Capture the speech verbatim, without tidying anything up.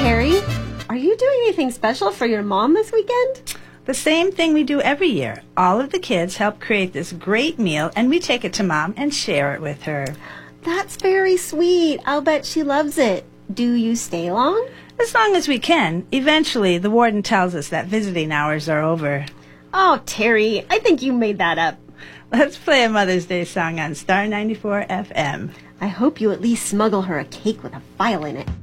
Terry, are you doing anything special for your mom this weekend? The same thing we do every year. All of the kids help create this great meal, and we take it to Mom and share it with her. That's very sweet. I'll bet she loves it. Do you stay long? As long as we can. Eventually, the warden tells us that visiting hours are over. Oh, Terry, I think you made that up. Let's play a Mother's Day song on Star ninety-four F M. I hope you at least smuggle her a cake with a file in it.